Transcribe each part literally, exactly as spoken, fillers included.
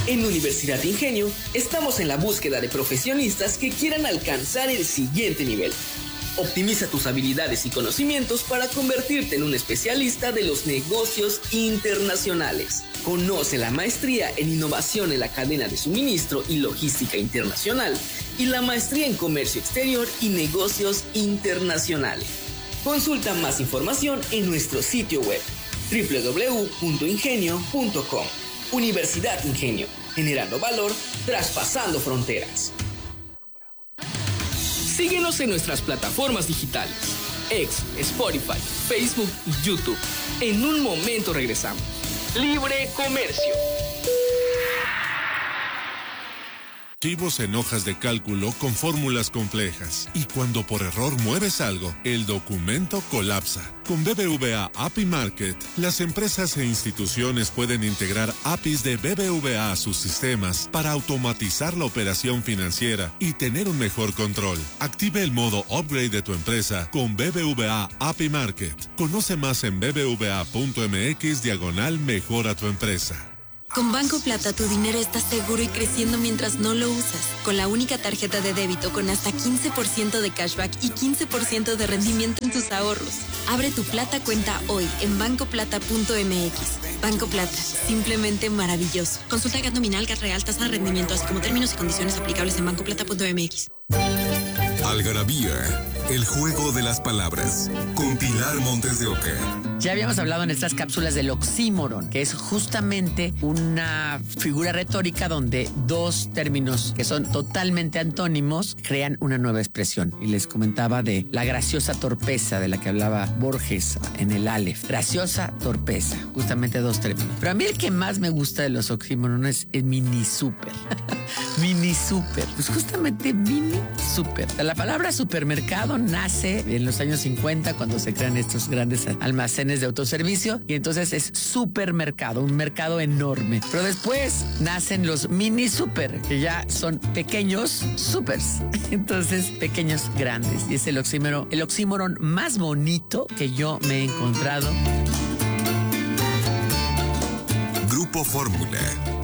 En Universidad Ingenio estamos en la búsqueda de profesionistas que quieran alcanzar el siguiente nivel. Optimiza tus habilidades y conocimientos para convertirte en un especialista de los negocios internacionales. Conoce la maestría en innovación en la cadena de suministro y logística internacional y la maestría en comercio exterior y negocios internacionales. Consulta más información en nuestro sitio web doble u doble u doble u punto ingenio punto com. Universidad Ingenio, generando valor, traspasando fronteras. Síguenos en nuestras plataformas digitales, X, Spotify, Facebook y YouTube. En un momento regresamos. Libre Comercio. Archivos en hojas de cálculo con fórmulas complejas. Y cuando por error mueves algo, el documento colapsa. Con B B V A A P I Market, las empresas e instituciones pueden integrar A P Is de B B V A a sus sistemas para automatizar la operación financiera y tener un mejor control. Active el modo Upgrade de tu empresa con B B V A A P I Market. Conoce más en bbva.mx diagonal mejora tu empresa. Con Banco Plata tu dinero está seguro y creciendo mientras no lo usas. Con la única tarjeta de débito con hasta quince por ciento de cashback y quince por ciento de rendimiento en tus ahorros. Abre tu Plata cuenta hoy en banco plata punto m x. Banco Plata, simplemente maravilloso. Consulta G A T nominal, G A T real, tasa de rendimiento, así como términos y condiciones aplicables en banco plata punto m x. Algarabía, el juego de las palabras, con Pilar Montes de Oca. Ya habíamos hablado en estas cápsulas del oxímoron, que es justamente una figura retórica donde dos términos que son totalmente antónimos crean una nueva expresión. Y les comentaba de la graciosa torpeza de la que hablaba Borges en el Aleph. Graciosa torpeza, justamente dos términos. Pero a mí el que más me gusta de los oxímorones es mini super. Mini super, pues justamente mini super. La palabra supermercado nace en los años cincuenta cuando se crean estos grandes almacenes de autoservicio y entonces es supermercado, un mercado enorme. Pero después nacen los mini super, que ya son pequeños supers. Entonces, pequeños grandes. Y es el oxímoron, el oxímoron más bonito que yo me he encontrado. Grupo Fórmula.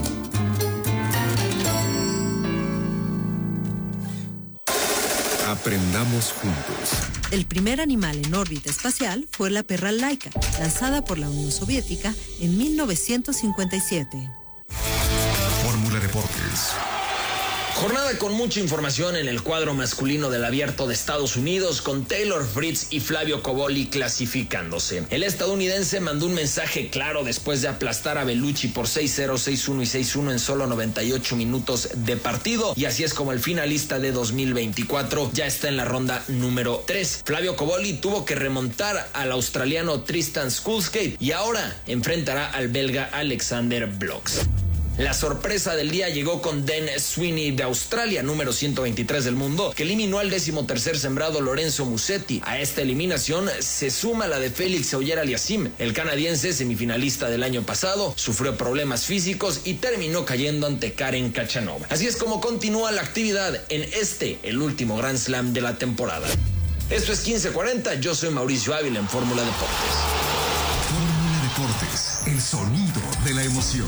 Aprendamos juntos. El primer animal en órbita espacial fue la perra Laika, lanzada por la Unión Soviética en mil novecientos cincuenta y siete. Fórmula Deportes. Jornada con mucha información en el cuadro masculino del Abierto de Estados Unidos, con Taylor Fritz y Flavio Cobolli clasificándose. El estadounidense mandó un mensaje claro después de aplastar a Bellucci por seis cero, seis uno y seis uno en solo noventa y ocho minutos de partido, y así es como el finalista de dos mil veinticuatro ya está en la ronda número tres. Flavio Cobolli tuvo que remontar al australiano Tristan Skulskate y ahora enfrentará al belga Alexander Blocks. La sorpresa del día llegó con Dan Sweeney de Australia, número ciento veintitrés del mundo, que eliminó al decimotercer sembrado Lorenzo Musetti. A esta eliminación se suma la de Félix Auger-Aliassime. El canadiense, semifinalista del año pasado, sufrió problemas físicos y terminó cayendo ante Karen Khachanov. Así es como continúa la actividad en este, el último Grand Slam de la temporada. Esto es quince cuarenta, yo soy Mauricio Ávila en Fórmula Deportes. Fórmula Deportes, el sonido de la emoción.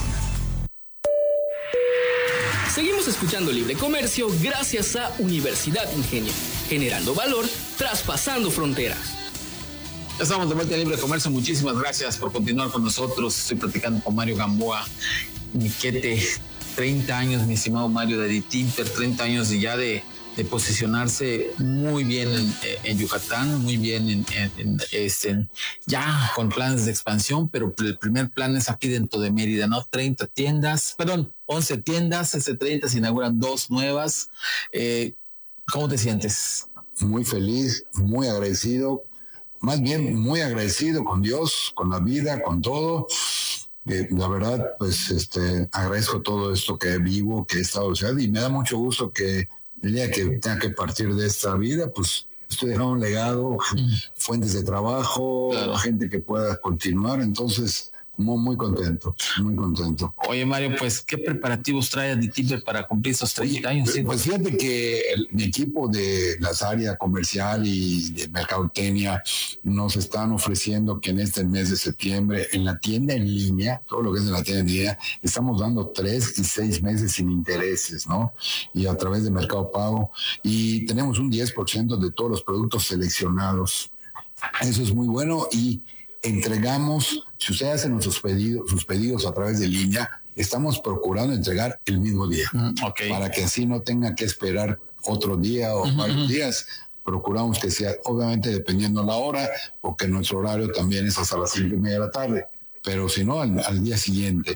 Seguimos escuchando Libre Comercio gracias a Universidad Ingenio, generando valor, traspasando fronteras. Ya estamos de vuelta en Libre Comercio, muchísimas gracias por continuar con nosotros. Estoy platicando con Mario Gamboa, Niquete, treinta años, mi estimado Mario, de Ditinter, treinta años ya de, de posicionarse muy bien en, en Yucatán, muy bien en, en, en, este, ya con planes de expansión, pero el primer plan es aquí dentro de Mérida, ¿no? treinta tiendas, perdón, once tiendas, ese treinta se inauguran dos nuevas. Eh, ¿Cómo te sientes? Muy feliz, muy agradecido, más bien muy agradecido con Dios, con la vida, con todo. Eh, la verdad, pues este, agradezco todo esto que vivo, que he estado, o sea, y me da mucho gusto que el día que tenga que partir de esta vida, pues estoy dejando un legado, mm. fuentes de trabajo, claro, gente que pueda continuar. Entonces, Muy, muy contento, muy contento. Oye, Mario, pues, ¿qué preparativos trae Aditimber para cumplir esos treinta años? Pues, pues fíjate que el, mi equipo de las áreas comercial y de mercadotecnia nos están ofreciendo que en este mes de septiembre, en la tienda en línea, todo lo que es en la tienda en línea, estamos dando tres y seis meses sin intereses, ¿no? Y a través de Mercado Pago. Y tenemos un diez por ciento de todos los productos seleccionados. Eso es muy bueno y entregamos, si usted hace nuestros pedidos, sus pedidos a través de línea, estamos procurando entregar el mismo día. Mm, okay. Para que así no tenga que esperar otro día o uh-huh. varios días. Procuramos que sea, obviamente dependiendo la hora, porque nuestro horario también es hasta las cinco y media de la tarde, pero si no, al, al día siguiente.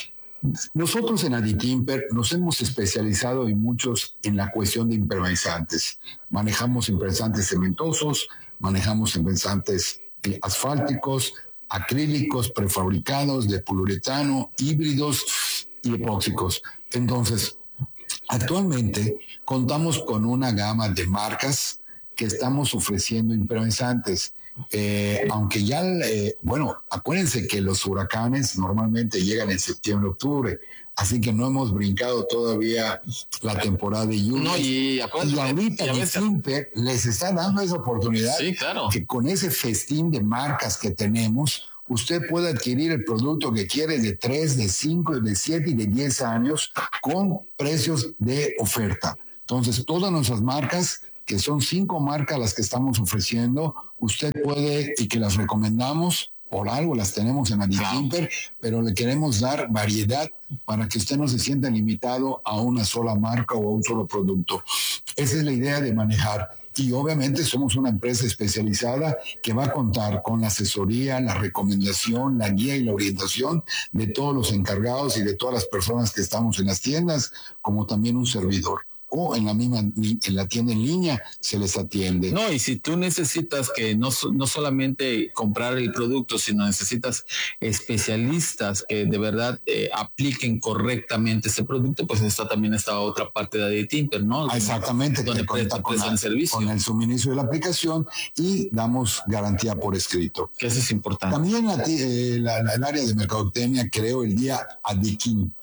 Nosotros en Aditimber nos hemos especializado en muchos en la cuestión de impermeabilizantes. Manejamos impermeabilizantes cementosos, manejamos impermeabilizantes asfálticos, acrílicos prefabricados de poliuretano, híbridos y epóxicos. Entonces, actualmente contamos con una gama de marcas que estamos ofreciendo impermeabilizantes. Eh, aunque ya, eh, bueno, acuérdense que los huracanes normalmente llegan en septiembre, octubre, así que no hemos brincado todavía la temporada de lluvias. No, y, y ahorita Aditimber les está dando esa oportunidad, sí, claro, que con ese festín de marcas que tenemos, usted puede adquirir el producto que quiere de tres, de cinco, de siete y de diez años con precios de oferta. Entonces, todas nuestras marcas, que son cinco marcas las que estamos ofreciendo, usted puede, y que las recomendamos, por algo las tenemos en Aditimber, pero le queremos dar variedad para que usted no se sienta limitado a una sola marca o a un solo producto. Esa es la idea de manejar. Y obviamente somos una empresa especializada que va a contar con la asesoría, la recomendación, la guía y la orientación de todos los encargados y de todas las personas que estamos en las tiendas, como también un servidor. O en la misma, en la tienda en línea se les atiende. No, y si tú necesitas que no, no solamente comprar el producto, sino necesitas especialistas que de verdad eh, apliquen correctamente ese producto, pues está también esta otra parte de Aditimber, ¿no? Ah, exactamente. Donde cuenta con, el servicio. Con el suministro de la aplicación y damos garantía por escrito. Que eso es importante. También la, eh, la, la, el área de mercadotecnia creó el día Adikin.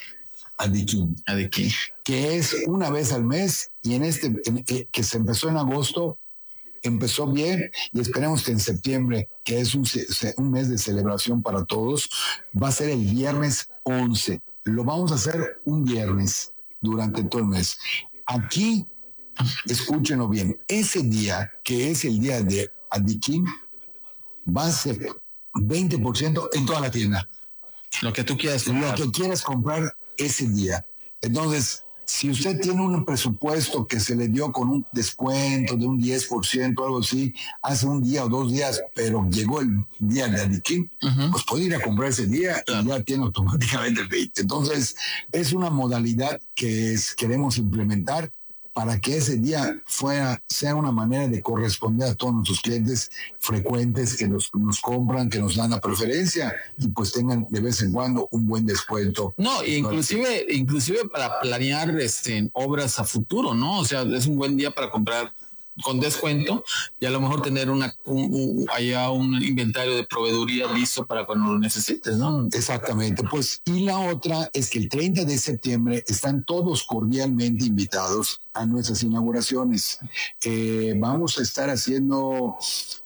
Adikin. Adikin. Que es una vez al mes y en este, en, eh, que se empezó en agosto, empezó bien y esperemos que en septiembre, que es un, un mes de celebración para todos, va a ser el viernes once. Lo vamos a hacer un viernes durante todo el mes. Aquí, escúchenlo bien, ese día, que es el día de Adikin, va a ser veinte por ciento en toda la tienda. Lo que tú quieras comprar. Lo que quieras comprar ese día. Entonces, si usted tiene un presupuesto que se le dio con un descuento de un diez por ciento, algo así, hace un día o dos días, pero llegó el día de Adikin, uh-huh. pues puede ir a comprar ese día y ya tiene automáticamente el veinte. Entonces, es una modalidad que es, queremos implementar para que ese día fuera, sea una manera de corresponder a todos nuestros clientes frecuentes que nos, nos compran, que nos dan la preferencia y pues tengan de vez en cuando un buen descuento. No, inclusive, inclusive para planear este, obras a futuro, ¿no? O sea, es un buen día para comprar con descuento y a lo mejor tener una un, un, allá un inventario de proveeduría listo para cuando lo necesites, ¿no? Exactamente, pues y la otra es que el treinta de septiembre están todos cordialmente invitados a nuestras inauguraciones. Eh, vamos a estar haciendo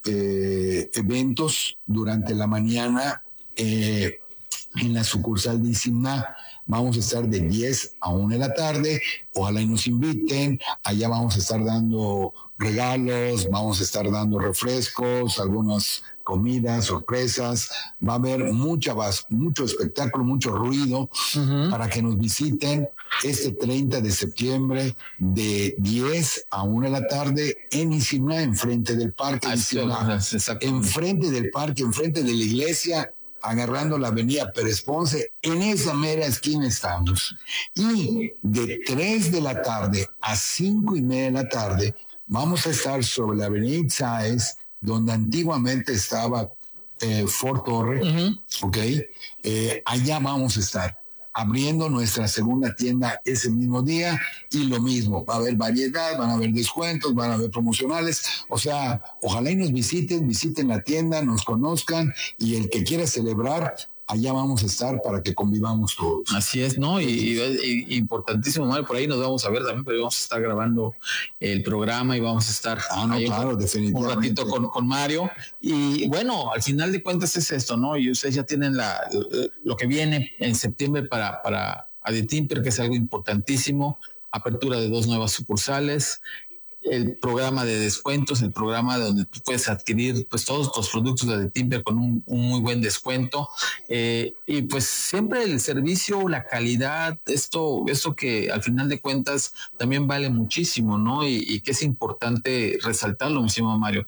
eh, eventos durante la mañana eh, en la sucursal de Isimná. Vamos a estar de diez a una de la tarde, ojalá y nos inviten, allá vamos a estar dando regalos, vamos a estar dando refrescos, algunas comidas, sorpresas, va a haber mucha, mucho espectáculo, mucho ruido uh-huh. para que nos visiten este treinta de septiembre de diez a una de la tarde en Isimná, enfrente del parque de Isimná, enfrente del parque, enfrente de la iglesia, agarrando la avenida Pérez Ponce, en esa mera esquina estamos. Y de tres de la tarde a cinco y media de la tarde vamos a estar sobre la avenida Itzáez, donde antiguamente estaba eh, Fort Torre, uh-huh. ¿ok? Eh, allá vamos a estar abriendo nuestra segunda tienda ese mismo día y lo mismo, va a haber variedad, van a haber descuentos, van a haber promocionales, o sea, ojalá y nos visiten, visiten la tienda, nos conozcan y el que quiera celebrar allá vamos a estar para que convivamos todos. Así es, ¿no? Y, y, y importantísimo, Mario, por ahí nos vamos a ver también, pero vamos a estar grabando el programa y vamos a estar ah, no, ahí claro, un, definitivamente. un ratito con, con Mario. Y bueno, al final de cuentas es esto, ¿no? Y ustedes ya tienen la, lo que viene en septiembre para, para Aditimper, que es algo importantísimo, apertura de dos nuevas sucursales, el programa de descuentos, el programa donde tú puedes adquirir pues todos los productos de Aditimper con un, un muy buen descuento, eh, y pues siempre el servicio, la calidad, esto, esto que al final de cuentas también vale muchísimo, ¿no? Y, y que es importante resaltarlo, mi estimado Mario,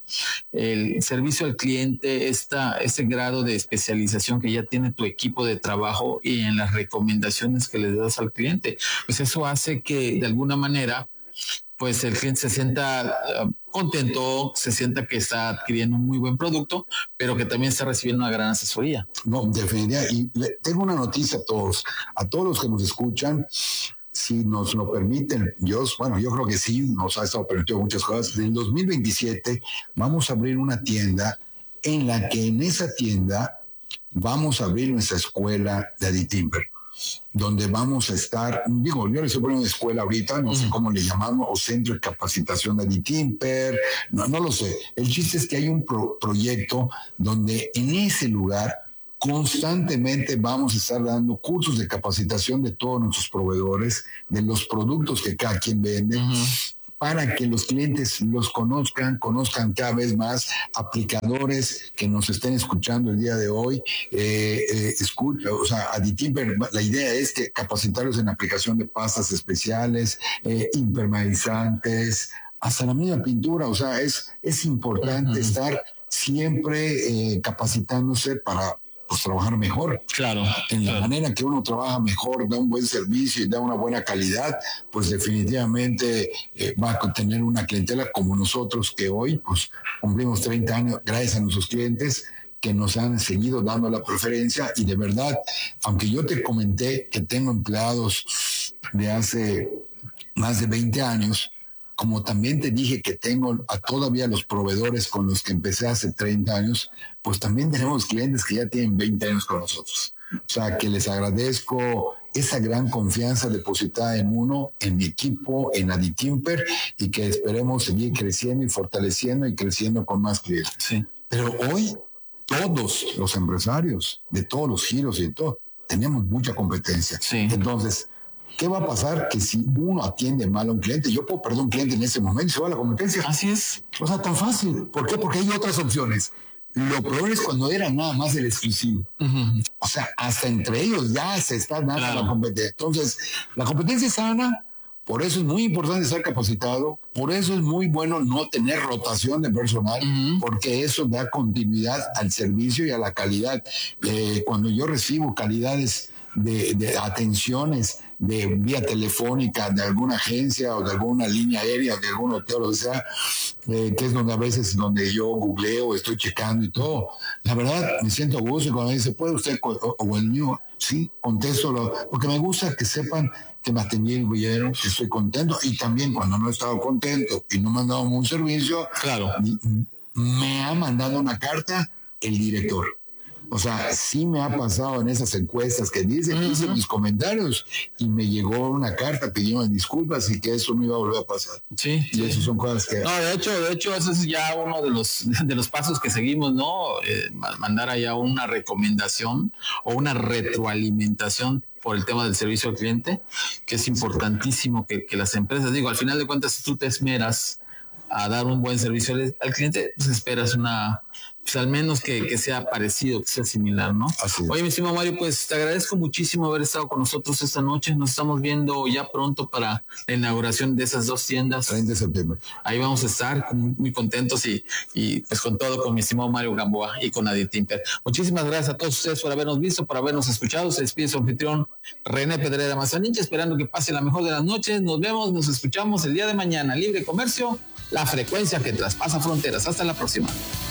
el servicio al cliente, esta, ese grado de especialización que ya tiene tu equipo de trabajo y en las recomendaciones que le das al cliente, pues eso hace que de alguna manera pues el cliente se sienta uh, contento, se sienta que está adquiriendo un muy buen producto, pero que también está recibiendo una gran asesoría. No, definitivamente. Y le, tengo una noticia a todos, a todos los que nos escuchan, si nos lo permiten, Dios, bueno, yo creo que sí, nos ha estado permitiendo muchas cosas. En el dos mil veintisiete vamos a abrir una tienda en la que en esa tienda vamos a abrir nuestra escuela de Aditimper, donde vamos a estar, digo, yo le estoy poniendo una escuela ahorita, no sé cómo le llamamos, o centro de capacitación de Aditimper, no, no lo sé. El chiste es que hay un pro- proyecto donde en ese lugar constantemente vamos a estar dando cursos de capacitación de todos nuestros proveedores, de los productos que cada quien vende, uh-huh, para que los clientes los conozcan, conozcan cada vez más, aplicadores que nos estén escuchando el día de hoy, eh, eh, escucha, o sea, Aditimper, la idea es que capacitarlos en aplicación de pastas especiales, eh, impermeabilizantes, hasta la misma pintura, o sea, es, es importante uh-huh. estar siempre eh, capacitándose para pues trabajar mejor. Claro. En la claro. manera que uno trabaja mejor, da un buen servicio y da una buena calidad, pues definitivamente eh, va a tener una clientela como nosotros, que hoy pues cumplimos treinta años gracias a nuestros clientes que nos han seguido dando la preferencia. Y de verdad, aunque yo te comenté que tengo empleados de hace más de veinte años, como también te dije que tengo a todavía los proveedores con los que empecé hace treinta años, pues también tenemos clientes que ya tienen veinte años con nosotros. O sea, que les agradezco esa gran confianza depositada en uno, en mi equipo, en Aditimper, y que esperemos seguir creciendo y fortaleciendo y creciendo con más clientes. Sí. Pero hoy, todos los empresarios de todos los giros y de todo, tenemos mucha competencia. Sí. Entonces, ¿qué va a pasar? Que si uno atiende mal a un cliente, yo puedo perder un cliente en ese momento y se va a la competencia. Así es. O sea, tan fácil. ¿Por qué? Porque hay otras opciones. Lo peor es cuando era nada más el exclusivo. Uh-huh. O sea, hasta entre ellos ya se está dando claro. la competencia. Entonces, la competencia es sana. Por eso es muy importante estar capacitado. Por eso es muy bueno no tener rotación de personal, uh-huh. porque eso da continuidad al servicio y a la calidad. Eh, cuando yo recibo calidades de, de atenciones de vía telefónica de alguna agencia o de alguna línea aérea, de algún hotel, o lo que sea, eh, que es donde a veces donde yo googleo, estoy checando y todo. La verdad, me siento a gusto y cuando me dice, ¿puede usted o, o el mío? Sí, contesto, lo, porque me gusta que sepan que me atendieron, que estoy contento, y también cuando no he estado contento y no me han dado un servicio, claro, me ha mandado una carta el director. O sea, sí me ha pasado en esas encuestas que dicen, uh-huh. hice mis comentarios y me llegó una carta pidiendo disculpas y que eso no iba a volver a pasar. Sí. Y sí. eso son cosas que... No, de hecho, de hecho, eso es ya uno de los, de los pasos que seguimos, ¿no? Eh, mandar allá una recomendación o una retroalimentación por el tema del servicio al cliente, que es importantísimo que, que las empresas, digo, al final de cuentas, si tú te esmeras a dar un buen servicio al, al cliente, pues esperas una, pues al menos que, que sea parecido, que sea similar, ¿no? Así es. Oye, mi estimado Mario, pues te agradezco muchísimo haber estado con nosotros esta noche. Nos estamos viendo ya pronto para la inauguración de esas dos tiendas. treinta de septiembre. Ahí vamos a estar muy, muy contentos y, y pues con todo, con mi estimado Mario Gamboa y con Aditimper. Muchísimas gracias a todos ustedes por habernos visto, por habernos escuchado. Se despide su anfitrión René Pedrera Mazaniche, esperando que pase la mejor de las noches. Nos vemos, nos escuchamos el día de mañana. Libre Comercio, la frecuencia que traspasa fronteras. Hasta la próxima.